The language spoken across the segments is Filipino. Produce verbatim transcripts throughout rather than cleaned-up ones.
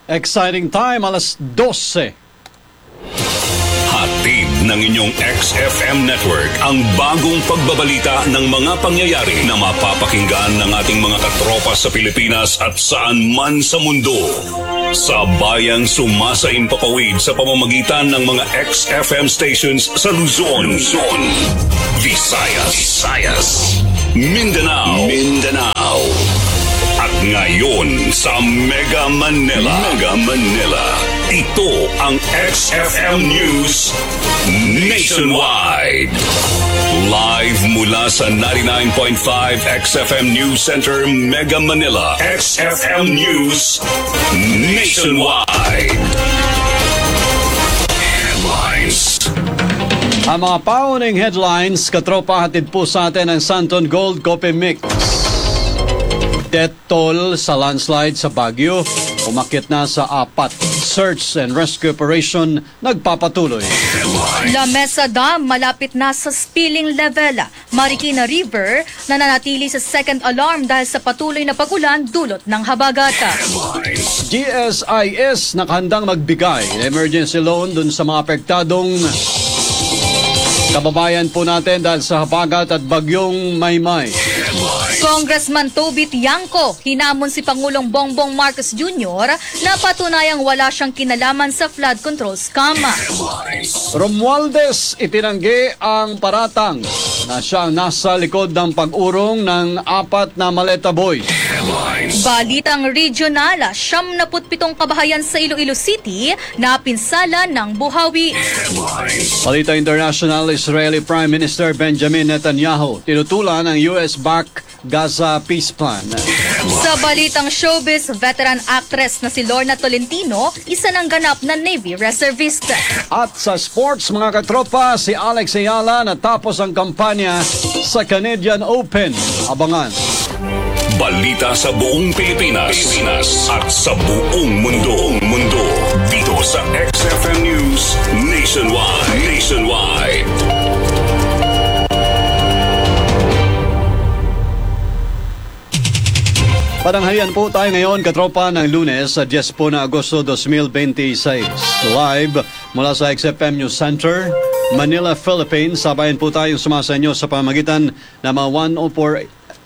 Exciting time, alas dose. Hatid ng inyong X F M network ang bagong pagbabalita ng mga pangyayari na mapapakinggan ng ating mga katropa sa Pilipinas at saan man sa mundo. Sa bayang sumasaimpapawid sa pamamagitan ng mga X F M stations sa Luzon, Luzon, Visayas, Visayas, Mindanao, Mindanao, at ngayon sa Mega Manila, Mega Manila. Ito ang X F M News Nationwide. Live mula sa ninety-nine point five X F M News Center, Mega Manila. X F M News Nationwide. Headlines. Ang mga pauning headlines, katropa, hatid po sa atin ang Santon Gold Coffee Mix. Death toll sa landslide sa Baguio, umakyat na sa apat. Search and rescue operation nagpapatuloy. La Mesa Dam malapit na sa spilling level. Marikina River nananatili sa second alarm dahil sa patuloy na pagulan dulot ng habagata. G S I S nakahandang magbigay ng emergency loan dun sa mga apektadong kababayan po natin dahil sa habagat at bagyong Maymay. Congressman Toby Tiangco, hinamon si Pangulong Bongbong Marcos Junior na patunayang wala siyang kinalaman sa flood control scam. Romualdez itinanggi ang paratang na siya ang nasa likod ng pag-urong ng apat na maleta boys. Balitang regional, siyam na putpitong kabahayan sa Iloilo City na pinsala ng buhawi. Balita international, Israeli Prime Minister Benjamin Netanyahu tinutulan ang U S-backed Gaza Peace Plan. Sa balitang showbiz, veteran actress na si Lorna Tolentino, isa ng ganap na Navy reservist. At sa sports, mga katropa, si Alex Ayala natapos ang kampanya sa Canadian Open. Abangan. Balita sa buong Pilipinas, Pilipinas at sa buong mundo, mundo. Dito sa X F M News Nationwide, Nationwide. Paranghalian po tayo ngayon, katropa, ng Lunes sa ten po na Agosto twenty twenty-six. Live mula sa X F M News Center, Manila, Philippines. Sabayan po tayong sumasa inyo sa pamagitan ng mga one oh four point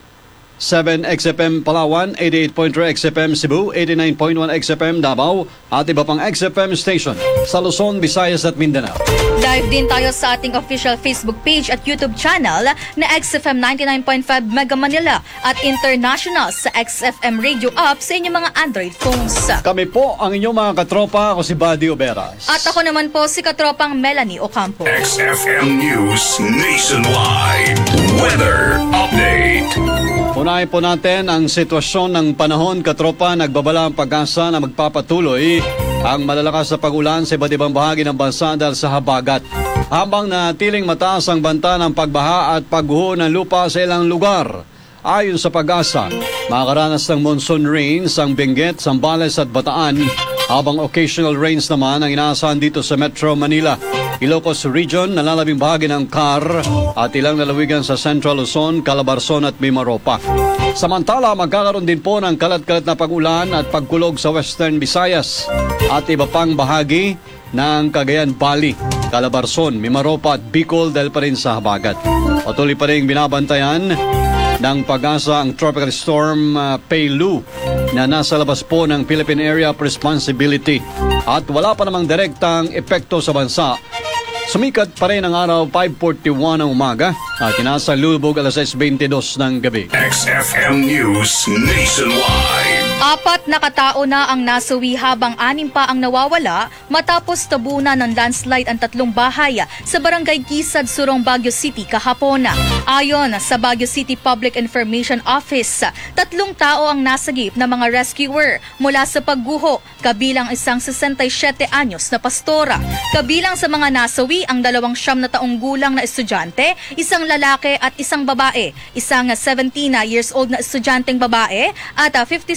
seven X F M Palawan, eighty-eight point three X F M Cebu, eighty-nine point one X F M Davao, at iba pang X F M station sa Luzon, Visayas at Mindanao. Live din tayo sa ating official Facebook page at YouTube channel na X F M ninety-nine point five Mega Manila at international sa X F M Radio app sa inyong mga Android phones. Kami po ang inyong mga katropa, ako si Buddy Oberas. At ako naman po si katropang Melanie Ocampo. X F M News Nationwide Weather Update. Unahin po natin ang sitwasyon ng panahon, katropa. Nagbabala ang pag-asa na magpapatuloy ang malalakas na pag-ulan sa iba't ibang bahagi ng bansa dahil sa habagat. Habang natiling mataas ang banta ng pagbaha at pagguho ng lupa sa ilang lugar. Ayon sa pag-asa, makakaranas ng monsoon rains ang Benguet, Zambales at Bataan, habang occasional rains naman ang inaasahan dito sa Metro Manila, Ilocos Region, nalalabing bahagi ng C A R at ilang lalawigan sa Central Luzon, Calabarzon at Mimaropa. Samantala, magkakaroon din po ng kalat-kalat na pag-ulan at pagkulog sa Western Visayas at iba pang bahagi ng Cagayan Valley, Calabarzon, Mimaropa at Bicol dahil pa rin sa habagat. Patuloy pa rin binabantayan ng pag-asa ang tropical storm uh, Peilu na nasa labas po ng Philippine Area of Responsibility at wala pa namang direktang epekto sa bansa. Sumikat pa rin ang araw five forty-one ng umaga at inasa lubog alas six twenty-two ng gabi. X F M News Nationwide. Apat na katao na ang nasawi habang anim pa ang nawawala matapos tabunan ng landslide ang tatlong bahay sa Barangay Kisad, Surong, Baguio City kahapon. Ayon sa Baguio City Public Information Office, tatlong tao ang nasagip na mga rescuer mula sa pagguho, kabilang isang sesentasyete anyos na pastora. Kabilang sa mga nasawi ang dalawang siyam na taong gulang na estudyante, isang lalaki at isang babae, isang seventeen years old na estudyanteng babae at fifty-six years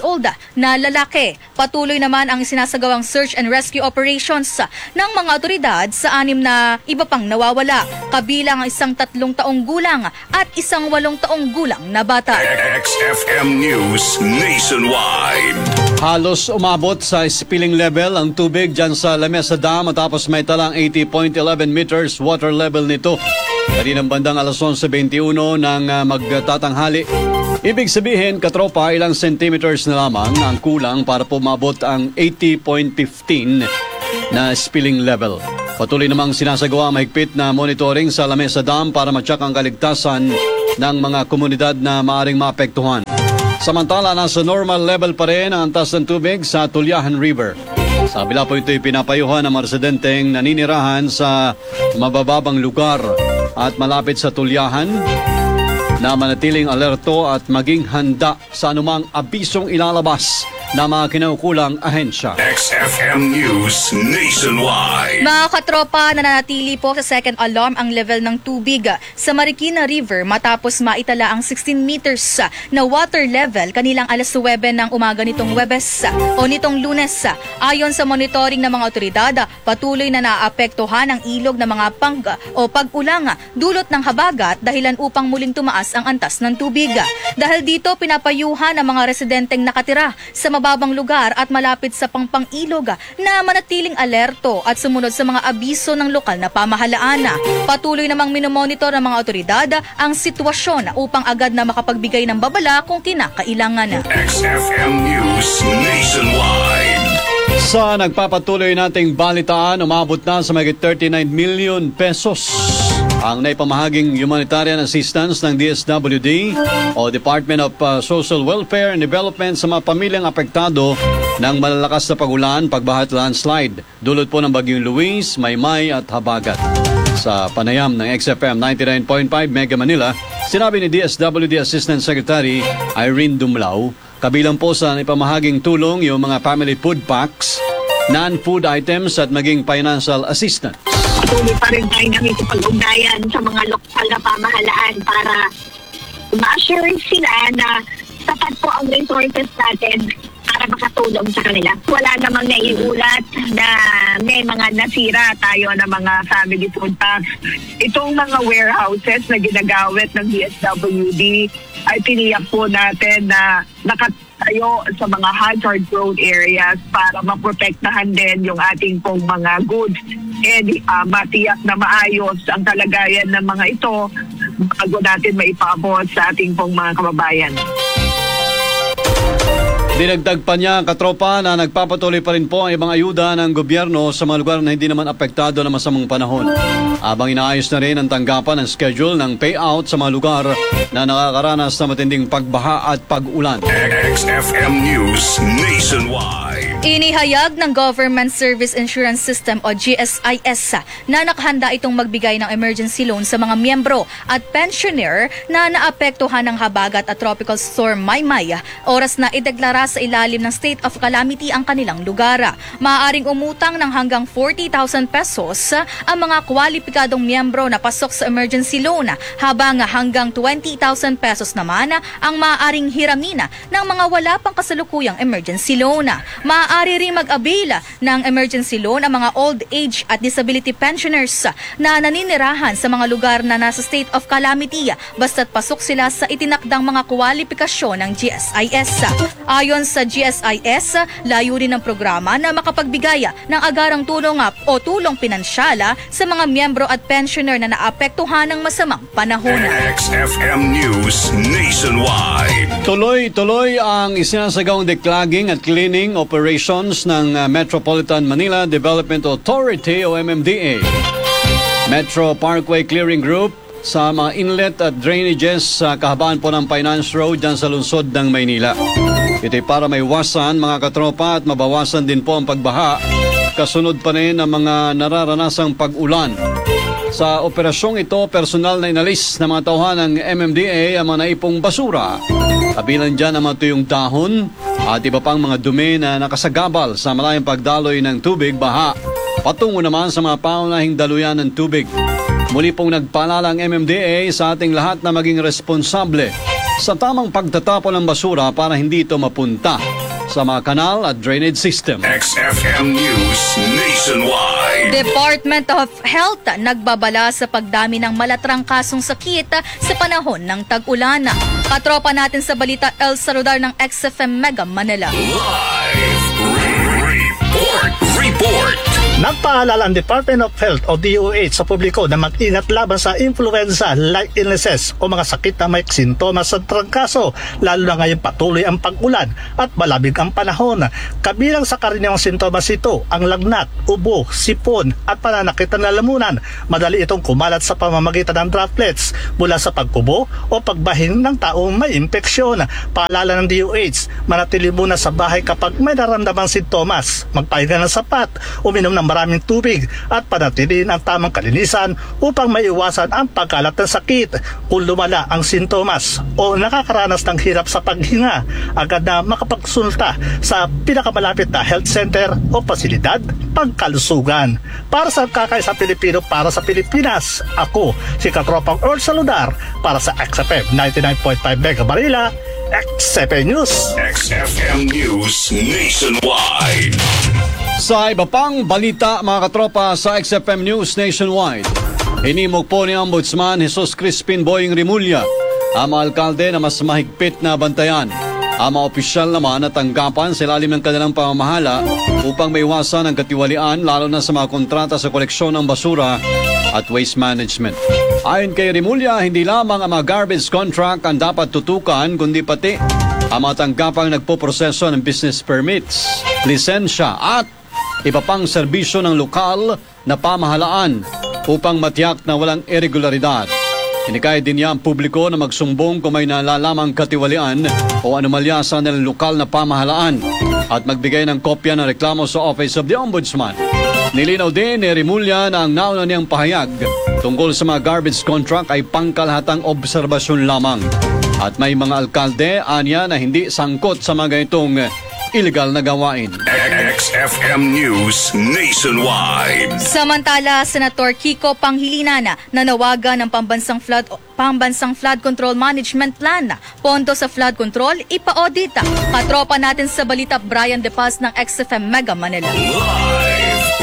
old na lalaki. Patuloy naman ang sinasagawang search and rescue operations ng mga otoridad sa anim na iba pang nawawala, kabilang ang isang tatlong taong gulang at isang walong taong gulang na bata. X F M News Nationwide. Halos umabot sa spilling level ang tubig dyan sa La Mesa Dam matapos may talang eighty point one one meters water level nito. Kaninang bandang alas eleven twenty-one ng uh, magtatanghali. Ibig sabihin, katropa, ilang centimeters na lamang ang kulang para pumabot ang eighty point one five na spilling level. Patuloy namang sinasagawa ang mahigpit na monitoring sa La Mesa Dam para matyak ang kaligtasan ng mga komunidad na maaring maapektuhan. Samantala, nasa normal level pa rin ang antas ng tubig sa Tulyahan River. Sa kabila po ito'y pinapayuhan ng mga residenteng naninirahan sa mabababang lugar at malapit sa Tulyahan na manatiling alerto at maging handa sa anumang abisong ilalabas na mga kinaukulang ahensya. X F M News Nationwide. Mga katropa, nananatili po sa second alarm ang level ng tubig sa Marikina River matapos maitala ang sixteen meters na water level kanilang alas nuwebe ng umaga nitong Huwebes o nitong Lunes. Ayon sa monitoring ng mga otoridad, patuloy na naapektuhan ang ilog ng mga pang o pag-ulang dulot ng habagat dahilan upang muling tumaas ang antas ng tubig. Dahil dito, pinapayuhan ang mga residenteng nakatira sa mababang lugar at malapit sa pangpang-ilog na manatiling alerto at sumunod sa mga abiso ng lokal na pamahalaan. Patuloy namang minomonitor ng mga otoridad ang sitwasyon upang agad na makapagbigay ng babala kung kinakailangan. X F M News Nationwide. Sa nagpapatuloy nating balitaan, umabot na sa mahigit thirty-nine million pesos ang naipamahaging humanitarian assistance ng D S W D o Department of uh, Social Welfare and Development sa mga pamilyang apektado ng malalakas na pagulan, pagbaha at landslide dulot po ng bagyong Luis, Maymay at Habagat. Sa panayam ng X F M ninety-nine point five Mega Manila, sinabi ni D S W D Assistant Secretary Irene Dumlao, kabilang po sa naipamahaging tulong yung mga family food packs, non-food items at maging financial assistance. Patuloy pa rin tayo nakikipag-ugnayan sa mga lokal na pamahalaan para ma-assure sila na sapat po ang resources natin para makatulong sa kanila. Wala namang naiulat na may mga nasira tayo ng mga family food packs. Itong mga warehouses na ginagawit ng D S W D ay tiniyak po natin na nakatayo sa mga hazard-prone areas para maprotektahan din yung ating pong mga goods and uh, matiyak na maayos ang kalagayan ng mga ito bago natin maipaabot sa ating pong mga kababayan. Dinagdag pa niya, katropa, na nagpapatuloy pa rin po ang ibang ayuda ng gobyerno sa mga lugar na hindi naman apektado ng masamang panahon. Habang inaayos na rin ang tanggapan ng schedule ng payout sa mga lugar na nakakaranas na matinding pagbaha at pag-ulan. X F M News Nationwide. Inihayag ng Government Service Insurance System o G S I S na nakahanda itong magbigay ng emergency loan sa mga miyembro at pensioner na naapektuhan ng habagat at tropical storm Maymay, oras na ideklara sa ilalim ng state of calamity ang kanilang lugar. Maaaring umutang ng hanggang forty thousand pesos ang mga kwalipikadong miyembro na pasok sa emergency loan, habang hanggang twenty thousand pesos naman ang maaaring hiramina ng mga wala pang kasalukuyang emergency loan. Maaari rin mag-avail ng emergency loan ang mga old age at disability pensioners na naninirahan sa mga lugar na nasa state of calamity basta't pasok sila sa itinakdang mga kwalifikasyon ng G S I S. Ayon sa G S I S, layunin ng programa na makapagbigay ng agarang tulong o tulong pinansyala sa mga miyembro at pensioner na naapektuhan ng masamang panahon. X F M News Nationwide. Tuloy-tuloy ang isinasagawang declogging at cleaning operations ng uh, Metropolitan Manila Development Authority o M M D A. Metro Parkway Clearing Group sa mga inlet at drainages sa kahabaan po ng Finance Road dyan sa lungsod ng Maynila. Ito'y para maiwasan mga katropa at mabawasan din po ang pagbaha, kasunod pa rin ang mga nararanasang pag-ulan. Sa operasyong ito, personal na inalis ng mga tauhan ng M M D A ang mga naipong basura. Kabilang dyan ang mga tuyong dahon at iba pang mga dumi na nakasagabal sa malayang pagdaloy ng tubig baha. Patungo naman sa mga paunahing daluyan ng tubig. Muli pong nagpaalala ang M M D A sa ating lahat na maging responsable sa tamang pagtatapon ng basura para hindi ito mapunta sa mga kanal at drainage system. X F M News Nationwide. Department of Health nagbabala sa pagdami ng malatrang kasong sakit sa panahon ng tag-ulan. Katropa natin sa balita, El Saludar ng X F M Mega Manila. Live report. Report. Nagpaalala ang Department of Health o D O H sa publiko na mag-ingat laban sa influenza-like illnesses o mga sakit na may sintomas sa trangkaso, lalo na ngayon patuloy ang pag-ulan at malamig ang panahon. Kabilang sa karaniwang sintomas ito ang lagnat, ubo, sipon at pananakit ng lalamunan. Madali itong kumalat sa pamamagitan ng droplets mula sa pagkubo o pagbahin ng taong may impeksyon. Paalala ng D O H, manatili muna sa bahay kapag may naramdamang sintomas, magpahinga ng sapat, uminom ng maraming tubig at panatilihin ang tamang kalinisan upang maiwasan ang pagkalat ng sakit. Kung lumala ang sintomas o nakakaranas ng hirap sa paghinga, agad na makapagsulta sa pinakamalapit na health center o pasilidad pangkalusugan. Para sa Kakaisang Pilipino, para sa Pilipinas, ako si Katropang Earl Saludar para sa X F M ninety-nine point five Mega Manila, X F M News. X F M News Nationwide. Sa iba pang balita, mga katropa, sa X F M News Nationwide, hinimok po ni Ombudsman Jesus Crispin Boying Rimulya ang mga alkalde na mas mahigpit na bantayan ang mga opisyal naman at tanggapan sa ilalim ng kanilang pamamahala upang maiwasan ang katiwalian, lalo na sa mga kontrata sa koleksyon ng basura at waste management. Ayon kay Rimulya, hindi lamang ang mga garbage contract ang dapat tutukan, kundi pati ang mga tanggapang nagpoproseso ng business permits, lisensya at iba pang serbisyo ng lokal na pamahalaan upang matiyak na walang irregularidad. Inikaya din niya ang publiko na magsumbong kung may nalalamang katiwalian o anomalya sa nilang lokal na pamahalaan at magbigay ng kopya ng reklamo sa Office of the Ombudsman. Nilinaw din ni Rimulya na ang nauna niyang pahayag tungkol sa mga garbage contract ay pangkalahatang obserbasyon lamang at may mga alkalde anya na hindi sangkot sa mga ganitong illegal na gawain. X F M News Nationwide. Samantala, Senator Kiko Pangilinan nanawagan ng pambansang flood pambansang flood control management plan. Pondo sa flood control ipa-audit. Katropa natin sa balita, Brian De Paz ng X F M Mega Manila. Live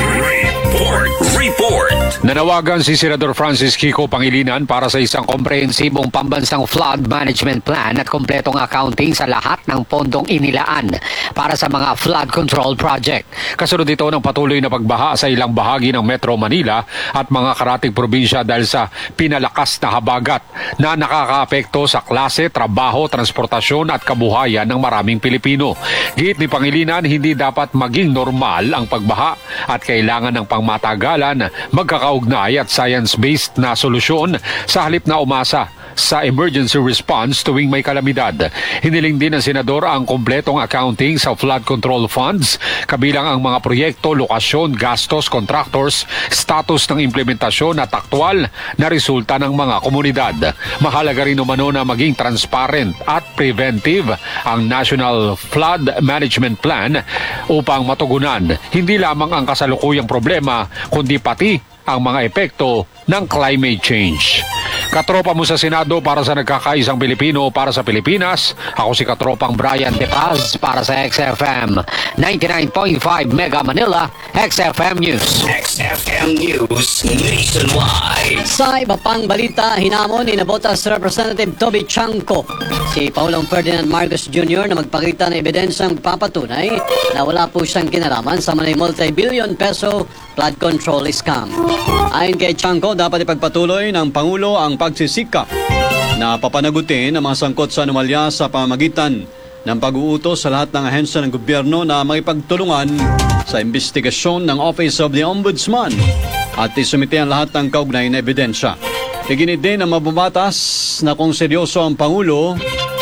report. Report. Nanawagan si Senador Francis Kiko Pangilinan para sa isang komprehensibong pambansang flood management plan at kompletong accounting sa lahat ng pondong inilaan para sa mga flood control project. Kasunod ito ng patuloy na pagbaha sa ilang bahagi ng Metro Manila at mga karatig probinsya dahil sa pinalakas na habagat na nakakaapekto sa klase, trabaho, transportasyon at kabuhayan ng maraming Pilipino. Giit ni Pangilinan, hindi dapat maging normal ang pagbaha at kailangan ng pangmatagalan, magkakaugnay at science-based na solusyon sa halip na umasa sa emergency response tuwing may kalamidad. Hiniling din ng Senador ang kompletong accounting sa flood control funds, kabilang ang mga proyekto, lokasyon, gastos, contractors, status ng implementasyon at aktwal na resulta ng mga komunidad. Mahalaga rin umano na maging transparent at preventive ang National Flood Management Plan upang matugunan hindi lamang ang kasalukuyang problema, kundi pati ang mga epekto ng climate change. Katropa mo sa Senado para sa Nagkakaisang Pilipino para sa Pilipinas. Ako si Katropang Brian De Paz para sa X F M ninety-nine point five Mega Manila, X F M News. X F M News Nationwide. Sa iba pang balita, hinamon ni Navotas Representative Toby Chanco si Paulong Ferdinand Marcos Junior na magpakita ng ebidensyang papatunay na wala po siyang kinalaman sa mga multi-billion peso flood control scam. Ayon kay Chanco, dapat ipagpatuloy ng Pangulo ang pagsisikap na papanagutin ang mga sangkot sa anomalya sa pamamagitan ng pag-uutos sa lahat ng ahensya ng gobyerno na makipagtulungan sa investigasyon ng Office of the Ombudsman at isumite ang lahat ng kaugnay na ebidensya. Iginit din ang mabubatas na kung seryoso ang Pangulo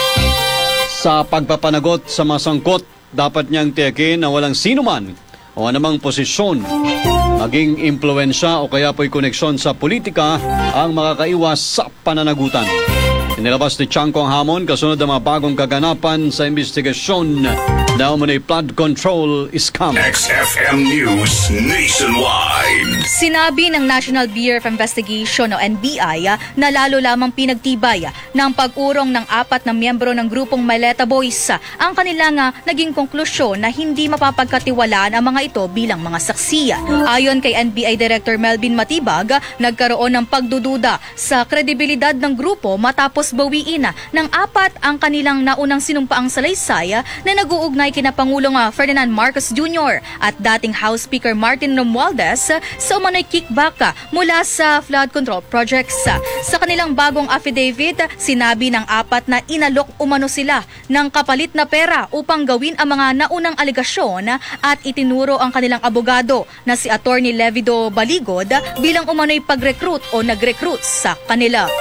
sa pagpapanagot sa mga sangkot, dapat niyang tiyakin na walang sinuman o anumang posisyon, maging impluensya o kaya po'y koneksyon sa politika ang makakaiwas sa pananagutan. Inilabas ni Chanco ang hamon kasunod ng mga bagong kaganapan sa investigasyon na umano'y flood control scam. X F M News Nationwide. Sinabi ng National Bureau of Investigation o N B I na lalo lamang pinagtibay ng pag-urong ng apat na miyembro ng grupong Maleta Boys ang kanilang naging konklusyon na hindi mapapagkatiwalaan ang mga ito bilang mga saksi. Ayon kay N B I Director Melvin Matibag, nagkaroon ng pagdududa sa kredibilidad ng grupo matapos bawiin ng apat ang kanilang naunang sinumpaang salaysay na nag-uugnay kina Pangulong Ferdinand Marcos Junior at dating House Speaker Martin Romualdez sa umano'y kickback mula sa flood control projects. Sa kanilang bagong affidavit, sinabi ng apat na inalok umano sila ng kapalit na pera upang gawin ang mga naunang aligasyon at itinuro ang kanilang abogado na si Attorney Levido Baligod bilang umano'y pag-recruit o nag-recruit sa kanila.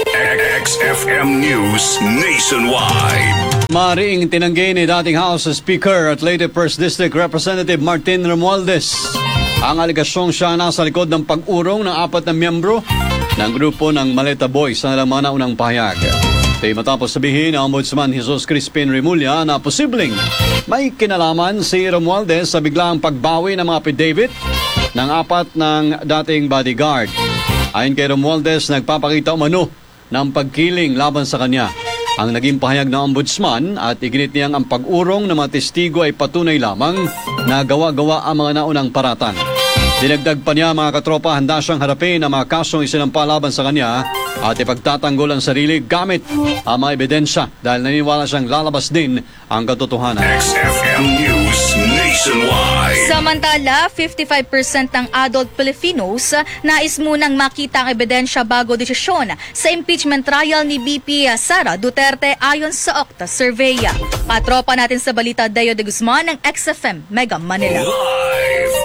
X F M News Nationwide. Mariing tinanggi ni dating House Speaker at Leyte First District Representative Martin Romualdez ang aligasyong siya nasa likod ng pag-urong ng apat na miyembro ng grupo ng Maleta Boys sa mga naunang pahayag. Ito'y matapos sabihin ng Ombudsman Jesus Crispin Remulla na posibleng may kinalaman si Romualdez sa biglaang pagbawi ng mga affidavit ng apat ng dating bodyguard. Ayon kay Romualdez, nagpapakita umano ng pagkiling laban sa kanya. Ang naging pahayag ng Ombudsman at iginit niyang ang pag-urong ng mga testigo ay patunay lamang na gawa-gawa ang mga naunang paratang. Dinagdag pa niya, mga katropa, handa siyang harapin ang mga kasong isinampa laban sa kanya at ipagtatanggol ang sarili gamit ang mga ebidensya dahil naniniwala siyang lalabas din ang katotohanan. X F M News Nationwide. Samantala, fifty-five percent ng adult Filipinos nais munang makita ang ebidensya bago desisyon sa impeachment trial ni B P Sara Duterte ayon sa Octa Survey. Patropa natin sa balita, Dayo de Guzman ng X F M Mega Manila. Live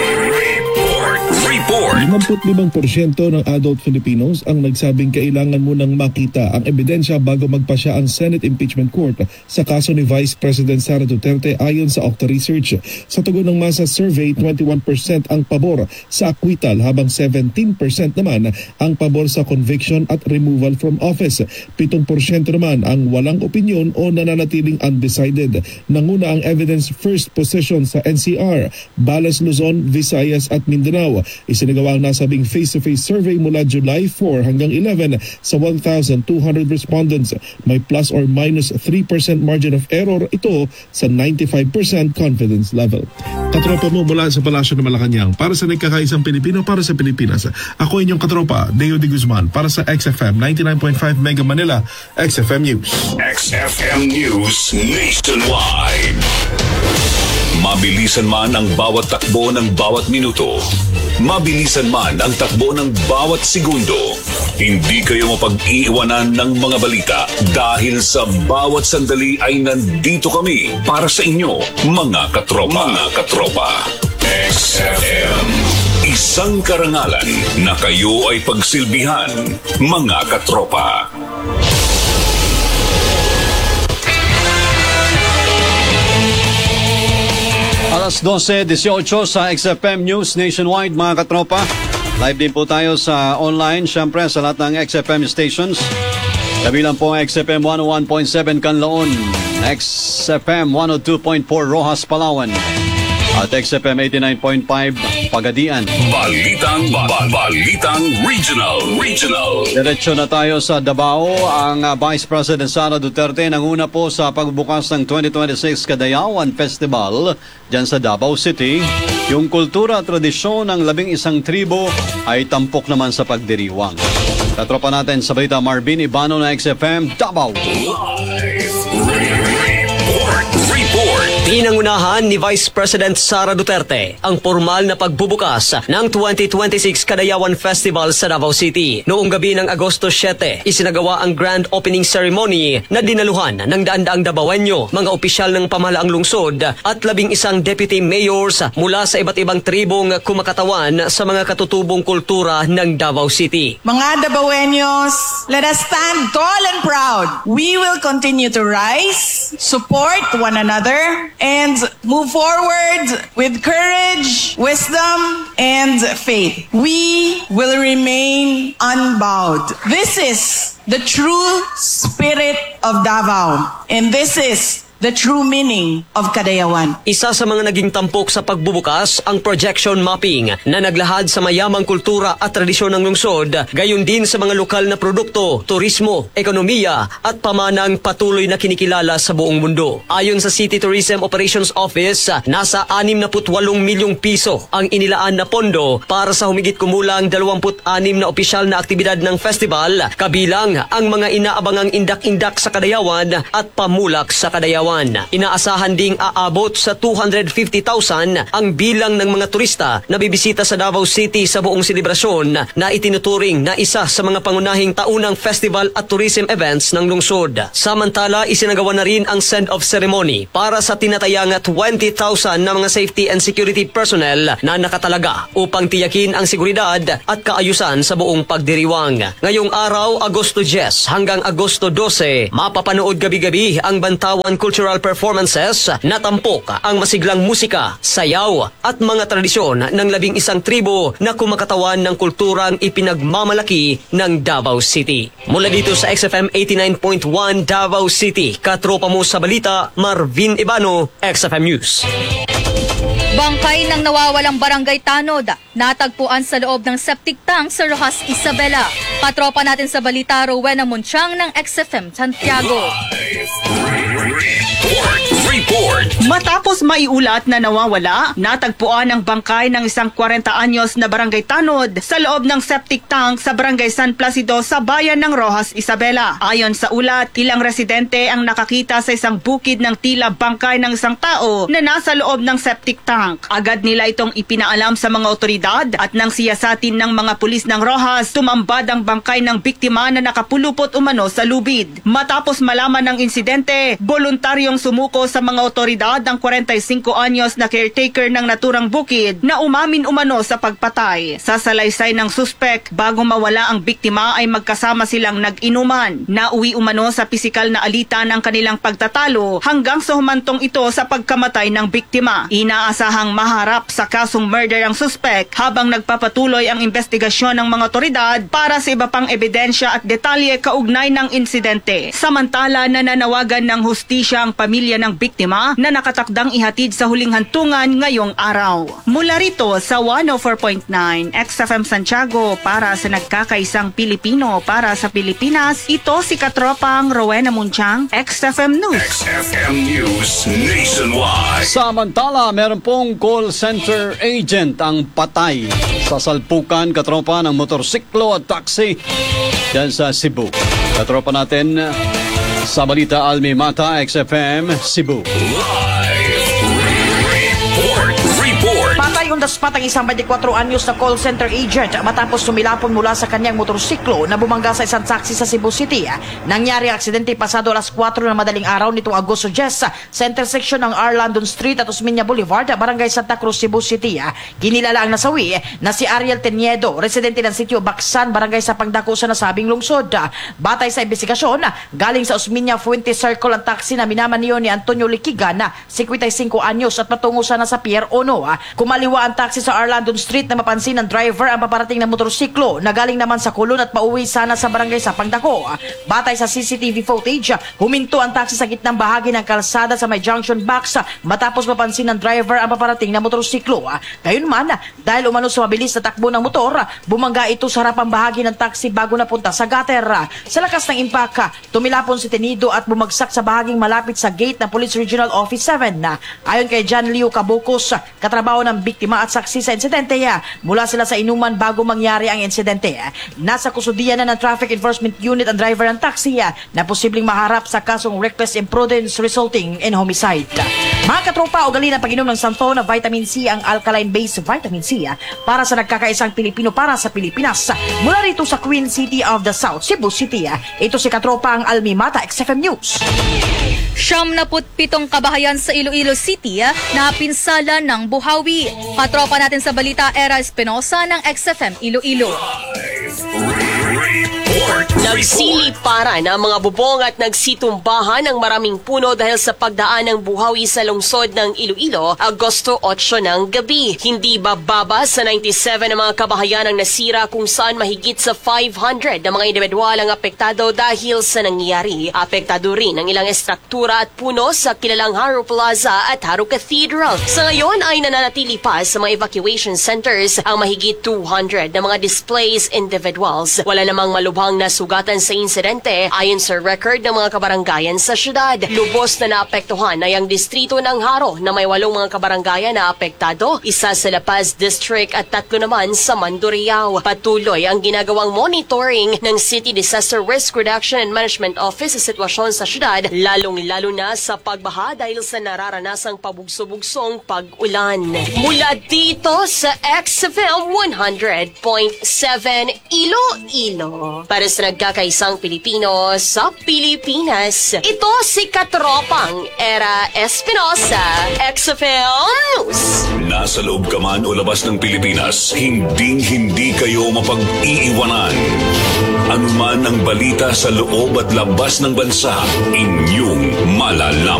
report. Report. fifty-five percent ng adult Filipinos ang nagsabing kailangan munang makita ang ebidensya bago magpasya ang Senate Impeachment Court sa kaso ni Vice President Sara Duterte ayon sa Octa Research. Sa tugon ng masa survey, twenty-one percent ang pabor sa acquittal habang seventeen percent naman ang pabor sa conviction at removal from office. seven percent naman ang walang opinyon o nananatiling undecided. Nanguna ang evidence first position sa N C R, Balas, Luzon, Visayas at Mindanao. Isinagawa ang nasabing face-to-face survey mula July four hanggang eleven sa one thousand two hundred respondents. May plus or minus three percent margin of error ito sa ninety-five percent confidence level. Katropa mo mula sa Palasyo ng Malacanang, para sa nagkakaisang Pilipino, para sa Pilipinas. Ako inyong katropa, Deo de Guzman, para sa X F M ninety-nine point five Mega Manila, X F M News. X F M News Nationwide. Mabilisan man ang bawat takbo ng bawat minuto, mabilisan man ang takbo ng bawat segundo, hindi kayo mapag-iiwanan ng mga balita dahil sa bawat sandali ay nandito kami para sa inyo, mga katropa. Mga katropa. X F M. Isang karangalan na kayo ay pagsilbihan, mga katropa. Alas twelve eighteen sa X F M News Nationwide, mga katropa. Live din po tayo sa online, syempre sa lahat ng X F M stations. Kabilang po ang X F M one oh one point seven Canlaon, X F M one oh two point four Rojas, Palawan, at X F M eighty-nine point five Pagadian. Balitang ba- ba- Balitang Regional Regional. Diretso na tayo sa Davao. Ang uh, Vice President Sara Duterte nanguna po sa pagbukas ng twenty twenty-six Kadayawan Festival dyan sa Davao City. Yung kultura at tradisyon ng labing isang tribo ay tampok naman sa pagdiriwang. Katropa natin sa balita, Marvin Ibano na X F M Davao. Live report. Report. Pinangunahan ni Vice President Sara Duterte ang formal na pagbubukas ng twenty twenty-six Kadayawan Festival sa Davao City. Noong gabi ng Agosto seven, isinagawa ang grand opening ceremony na dinaluhan ng daan-daang Davaoenyo, mga opisyal ng pamahalaang lungsod at labing isang deputy mayors mula sa iba't ibang tribong kumakatawan sa mga katutubong kultura ng Davao City. Mga Davaoenyos, let us stand tall and proud. We will continue to rise, support one another, and move forward with courage, wisdom, and faith. We will remain unbowed. This is the true spirit of Davao. And this is the true meaning of Kadayawan. Isa sa mga naging tampok sa pagbubukas ang projection mapping na naglahad sa mayamang kultura at tradisyon ng lungsod, gayon din sa mga lokal na produkto, turismo, ekonomiya at pamanang patuloy na kinikilala sa buong mundo. Ayon sa City Tourism Operations Office, nasa anim na putwalong milyong piso ang inilaan na pondo para sa humigit kumulang dalawamput anim na opisyal na aktibidad ng festival, kabilang ang mga inaabangang indak-indak sa Kadayawan at pamulak sa Kadayawan. Inaasahan ding aabot sa two hundred fifty thousand ang bilang ng mga turista na bibisita sa Davao City sa buong selebrasyon na itinuturing na isa sa mga pangunahing taunang festival at tourism events ng lungsod. Samantala, isinagawa na rin ang send-off ceremony para sa tinatayang twenty thousand na mga safety and security personnel na nakatalaga upang tiyakin ang seguridad at kaayusan sa buong pagdiriwang. Ngayong araw, Agosto ten hanggang Agosto twelve, mapapanood gabi-gabi ang Bantawan Cultural performances na tampok ang masiglang musika, sayaw at mga tradisyon ng labing isang tribo na kumakatawan ng kulturang ipinagmamalaki ng Davao City. Mula dito sa X F M eighty-nine point one Davao City, katropa mo sa balita, Marvin Ibano, X F M News. Bangkay ng nawawalang barangay Tanod, natagpuan sa loob ng septic tank sa Rojas, Isabela. Katropa natin sa balita, Rowena Munchang ng X F M Santiago. Report! Report! Matapos maiulat na nawawala, natagpuan ang bangkay ng isang forty anyos na barangay Tanod sa loob ng septic tank sa barangay San Placido sa bayan ng Rojas, Isabela. Ayon sa ulat, ilang residente ang nakakita sa isang bukid ng tila bangkay ng isang tao na nasa loob ng septic tank. Agad nila itong ipinaalam sa mga otoridad at nang siyasatin ng mga pulis ng Rojas, tumambad ang bangkay ng biktima na nakapulupot umano sa lubid. Matapos malaman ng insidente, voluntaryong sumuko sa mga otoridad ang forty-five anyos na caretaker ng naturang bukid na umamin umano sa pagpatay. Sa salaysay ng suspek, bago mawala ang biktima ay magkasama silang nag-inuman. Nauwi umano sa pisikal na alitan ang kanilang pagtatalo hanggang sa humantong ito sa pagkamatay ng biktima. Inaasahang maharap sa kasong murder ang suspek habang nagpapatuloy ang investigasyon ng mga otoridad para sa iba pang ebidensya at detalye kaugnay ng insidente. Samantala, nananawagan ng hustisya ang pamilya ng biktima na nakatakdang ihatid sa huling hantungan ngayong araw. Mula rito sa one oh four point nine X F M Santiago para sa nagkakaisang Pilipino para sa Pilipinas, ito si katropang Rowena Munchang, X F M News. X F M News Nationwide. Samantala, meron pong call center agent ang patay sa salpukan katropa ng motorsiklo at taxi dyan sa Cebu. Katropa natin sa balita, Almi Mata, X F M Cebu. Live report. Report. Patay on the spot ang isang twenty-four anyos na call center agent matapos sumilapon mula sa kanyang motorsiklo na bumangga sa isang taxi sa Cebu City. Nangyari ang aksidente pasado alas four ng madaling araw nitong Agosto ten sa intersection ng R. Landon Street at Osmeña Boulevard, Barangay Santa Cruz, Cebu City. Kinilala ang nasawi na si Ariel Teniedo, residente ng sitio Baksan, Barangay Sapangdako sa nasabing lungsod. Batay sa investigasyon, galing sa Osmeña Fuente Circle ang taxi na minamaniyo ni Antonio Liquigan na fifty-five anyos at patungo sana sa Pier Ono. Kumaliwa ang taxi sa Arlandon Street na mapansin ng driver ang paparating na motorsiklo na galing naman sa Kulon at pauwi sana sa Barangay Sapangdako. Batay sa C C T V footage, huminto ang taxi sa gitnang bahagi ng kalsada sa may junction box matapos mapansin ng driver ang paparating na motorsiklo. Gayunman, dahil umano sa mabilis na takbo ng motor, bumangga ito sa harapang bahagi ng taxi bago napunta sa gutter. Sa lakas ng impact, tumilapon si Tenido at bumagsak sa bahaging malapit sa gate ng Police Regional Office seven. Ayon kay John Leo Cabocos, katrabaho ng biktima at saksi sa insidente, mula sila sa inuman bago mangyari ang insidente. Nasa kusudian na ng Traffic Enforcement Unit ang driver ng taxi na posibleng maharap sa kasong reckless imprudence resulting in homicide. Mga katropa, ugali ng pag-inom ng Santo na vitamin C ang alkaline-based vitamin C para sa nagkakaisang Pilipino para sa Pilipinas. Mula rito sa Queen City of the South, Cebu City, ito si katropa ang Almi Mata, X F M News. Siyam na pitong kabahayan sa Iloilo City na pinsala ng buhawi. Katropa natin sa balita, Era Espinosa ng X F M Iloilo. Live report. Report. Nagsiliparan ang mga bubong at nagsitumbahan ang maraming puno dahil sa pagdaan ng buhawi sa lungsod ng Iloilo, Agosto eight ng gabi. Hindi bababa sa ninety-seven ang mga kabahayan ang nasira kung saan mahigit sa five hundred na mga individual ang apektado dahil sa nangyayari. Apektado rin ang ilang estruktura at puno sa kilalang Haro Plaza at Haro Cathedral. Sa ngayon ay nananatili pa sa mga evacuation centers ang mahigit two hundred na mga displaced individuals. Wala namang malubhang nasugatan sa insidente ayon sa record ng mga kabaranggayan sa syudad. Lubos na naapektuhan ay ang distrito ng Haro na may walong mga kabaranggayan na apektado, isa sa La Paz District at tatlo naman sa Mandurriao. Patuloy ang ginagawang monitoring ng City Disaster Risk Reduction and Management Office sa sitwasyon sa syudad, lalong-lalo na sa pagbaha dahil sa nararanasang pabugso-bugsong pag-ulan. Mula dito sa X F M one hundred point seven Iloilo. Para sa nagkakaisang Pilipino sa Pilipinas, ito si Katropang Era Espinosa, X F M News. Nasa loob ka man o labas ng Pilipinas, hinding-hindi kayo mapag-iiwanan. Anuman ang balita sa loob at labas ng bansa, inyong malalaman.